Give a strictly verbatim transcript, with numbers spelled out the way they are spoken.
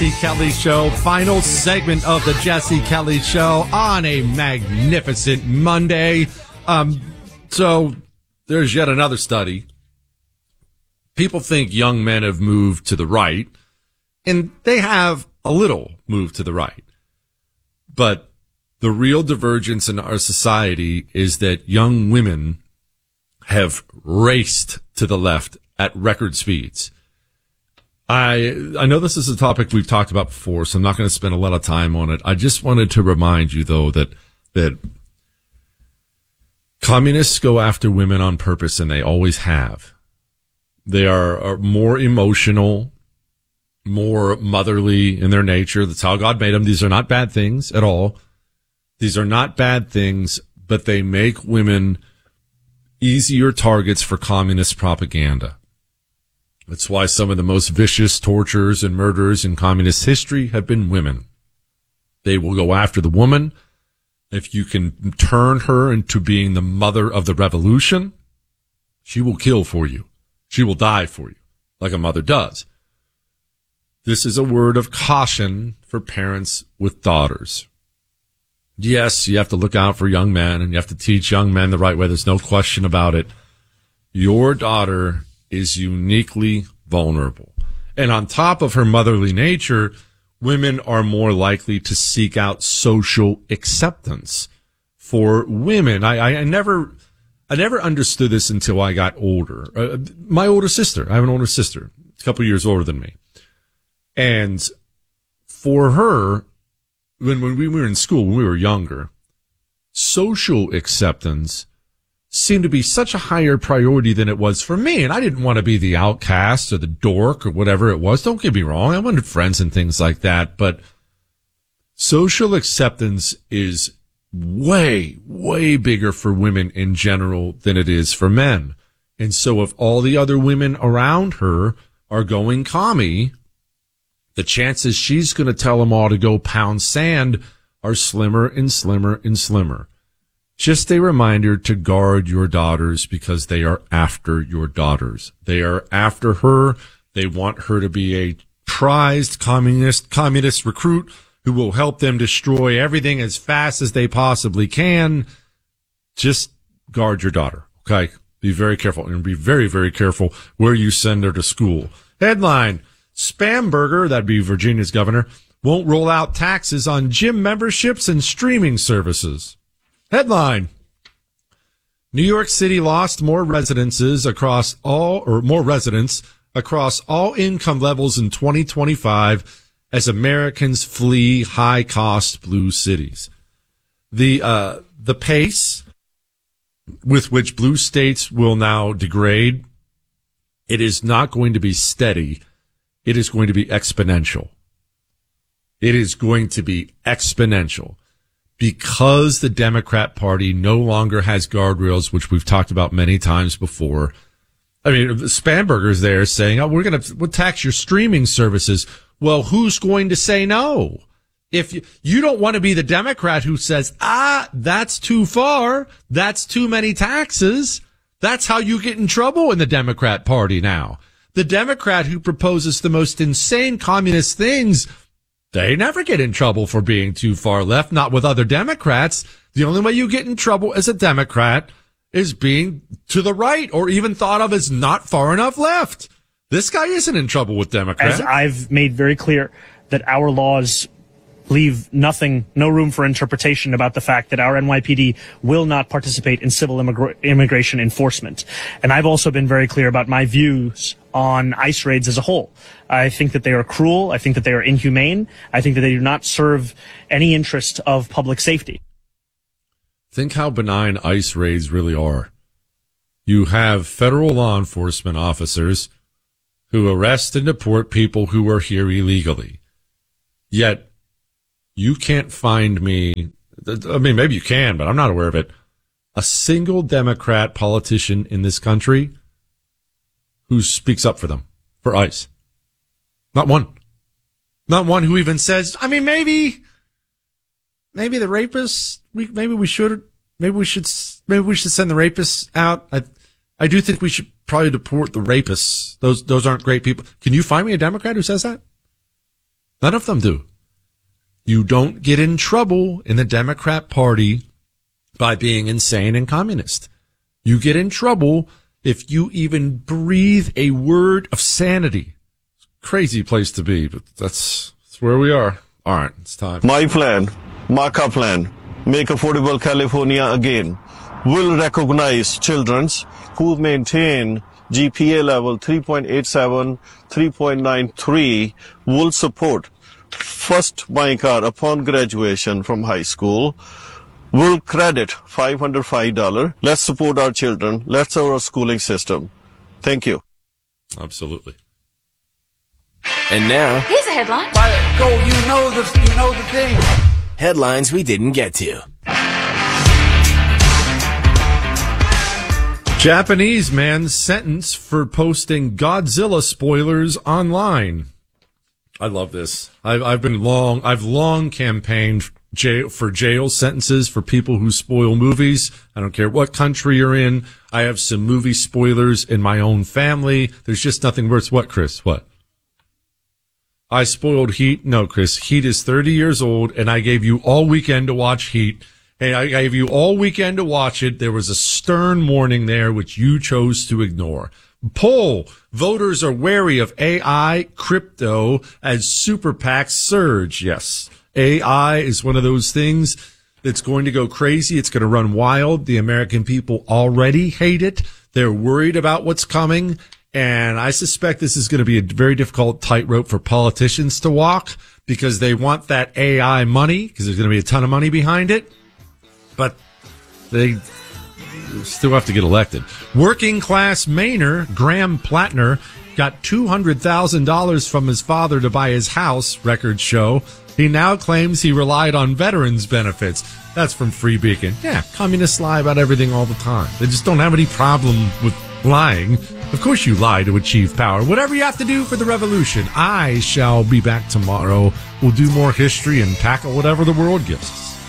Jesse Kelly Show. Final segment of the Jesse Kelly Show on a magnificent Monday. Um, so there's yet another study. People think young men have moved to the right, and they have a little moved to the right. But the real divergence in our society is that young women have raced to the left at record speeds. I I know this is a topic we've talked about before, so I'm not going to spend a lot of time on it. I just wanted to remind you, though, that that communists go after women on purpose, and they always have. They are, are more emotional, more motherly in their nature. That's how God made them. These are not bad things at all. These are not bad things, but they make women easier targets for communist propaganda. That's why some of the most vicious torturers and murderers in communist history have been women. They will go after the woman. If you can turn her into being the mother of the revolution, she will kill for you. She will die for you, like a mother does. This is a word of caution for parents with daughters. Yes, you have to look out for young men, and you have to teach young men the right way. There's no question about it. Your daughter is uniquely vulnerable. And on top of her motherly nature, women are more likely to seek out social acceptance. For women, I, I never, I never understood this until I got older. Uh, my older sister, I have an older sister, a couple years older than me. And for her, when, when we were in school, when we were younger, social acceptance seemed to be such a higher priority than it was for me. And I didn't want to be the outcast or the dork or whatever it was. Don't get me wrong. I wanted friends and things like that. But social acceptance is way, way bigger for women in general than it is for men. And so if all the other women around her are going commie, the chances she's going to tell them all to go pound sand are slimmer and slimmer and slimmer. Just a reminder to guard your daughters, because they are after your daughters. They are after her. They want her to be a prized communist, communist recruit who will help them destroy everything as fast as they possibly can. Just guard your daughter, okay? Be very careful, and be very, very careful where you send her to school. Headline, Spamberger, that'd be Virginia's governor, won't roll out taxes on gym memberships and streaming services. Headline, New York City lost more residences across all, or more residents across all income levels in twenty twenty-five as Americans flee high-cost blue cities. The, uh, the pace with which blue states will now degrade, it is not going to be steady. It is going to be exponential. It is going to be exponential. Because the Democrat Party no longer has guardrails, which we've talked about many times before. I mean, Spamberger's there saying, oh, we're going to we'll tax your streaming services. Well, who's going to say no? If you, you don't want to be the Democrat who says, ah, that's too far. That's too many taxes. That's how you get in trouble in the Democrat Party now. The Democrat who proposes the most insane communist things, they never get in trouble for being too far left, not with other Democrats. The only way you get in trouble as a Democrat is being to the right, or even thought of as not far enough left. This guy isn't in trouble with Democrats. As I've made very clear that our laws leave nothing, no room for interpretation about the fact that our N Y P D will not participate in civil immigra- immigration enforcement. And I've also been very clear about my views on ICE raids as a whole. I think that they are cruel. I think that they are inhumane. I think that they do not serve any interest of public safety. Think how benign ICE raids really are. You have federal law enforcement officers who arrest and deport people who are here illegally. Yet, you can't find me, I mean, maybe you can, but I'm not aware of it, a single Democrat politician in this country who speaks up for them, for ICE. Not one. Not one who even says, I mean, maybe, maybe the rapists, we, maybe we should, maybe we should, maybe we should send the rapists out. I, I do think we should probably deport the rapists. Those, those aren't great people. Can you find me a Democrat who says that? None of them do. You don't get in trouble in the Democrat Party by being insane and communist. You get in trouble if you even breathe a word of sanity. It's a crazy place to be, but that's, that's where we are. All right, it's time. My plan, Marka plan, Make Affordable California Again, will recognize children who maintain G P A level three point eight seven, three point nine three, will support first buy car upon graduation from high school, will credit five hundred five dollars. Let's support our children. Let's our schooling system. Thank you. Absolutely. And now, Here's a headline. Go, you know the, you know the thing. headlines we didn't get to. Japanese man sentenced for posting Godzilla spoilers online. I love this. I've, I've been long, I've long campaigned jail, for jail sentences for people who spoil movies. I don't care what country you're in. I have some movie spoilers in my own family. There's just nothing worse. What, Chris? What? I spoiled Heat. No, Chris. Heat is thirty years old, and I gave you all weekend to watch Heat. And I gave you all weekend to watch it. There was a stern warning there, which you chose to ignore. Poll. Voters are wary of A I, crypto, as super PACs surge. Yes. A I is one of those things that's going to go crazy. It's going to run wild. The American people already hate it. They're worried about what's coming. And I suspect this is going to be a very difficult tightrope for politicians to walk because they want that A I money because there's going to be a ton of money behind it. But they still have to get elected. Working class Mainer, Graham Plattner, got two hundred thousand dollars from his father to buy his house, records show. He now claims he relied on veterans benefits. That's from Free Beacon. Yeah, communists lie about everything all the time. They just don't have any problem with lying. Of course you lie to achieve power. Whatever you have to do for the revolution. I shall be back tomorrow. We'll do more history and tackle whatever the world gives us.